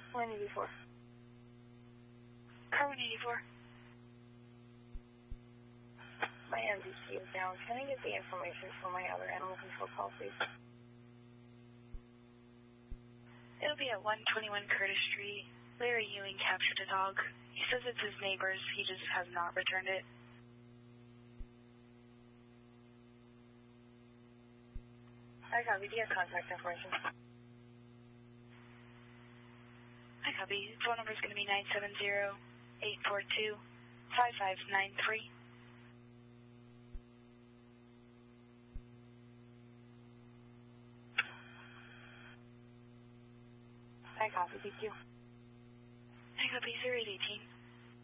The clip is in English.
184. Car 184. My MDC is down. Can I get the information for my other animal control call, please? It'll be at 121 Curtis Street. Larry Ewing captured a dog. He says it's his neighbor's. He just has not returned it. I copy. Do you have contact information? I copy. Phone number is going to be 970-842-5593. I copy. Thank you. I copy. 0818.